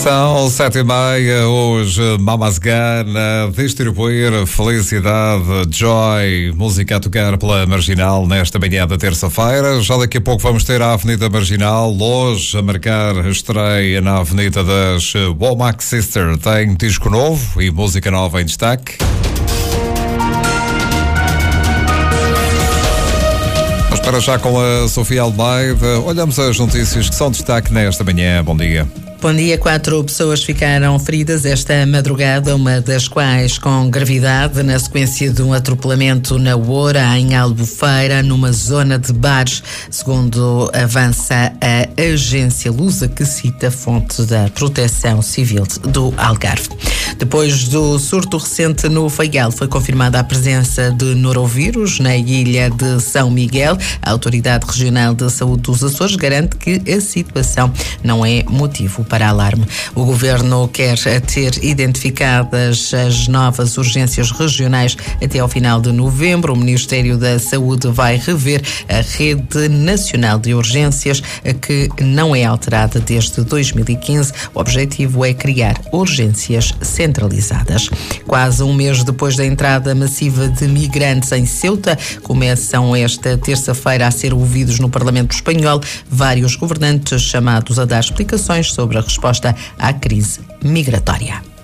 São 7h30, hoje Mama's Gana distribuir felicidade, joy, música a tocar pela Marginal nesta manhã da terça-feira. Já daqui a pouco vamos ter a Avenida Marginal, hoje a marcar a estreia na Avenida das Womack Sister. Tem disco novo e música nova em destaque. Mas para já com a Sofia Almeida, olhamos as notícias que são destaque nesta manhã. Bom dia. Bom dia. 4 pessoas ficaram feridas esta madrugada, uma das quais com gravidade, na sequência de um atropelamento na Oura, em Albufeira, numa zona de bares, segundo avança a agência Lusa, que cita a fonte da Proteção Civil do Algarve. Depois do surto recente no Faial, foi confirmada a presença de norovírus na ilha de São Miguel. A Autoridade Regional de Saúde dos Açores garante que a situação não é motivo para alarme. O Governo quer ter identificadas as novas urgências regionais até ao final de novembro. O Ministério da Saúde vai rever a Rede Nacional de Urgências, que não é alterada desde 2015. O objetivo é criar urgências centralizadas. Quase um mês depois da entrada massiva de migrantes em Ceuta, começam esta terça-feira a ser ouvidos no Parlamento Espanhol vários governantes chamados a dar explicações sobre a resposta à crise migratória.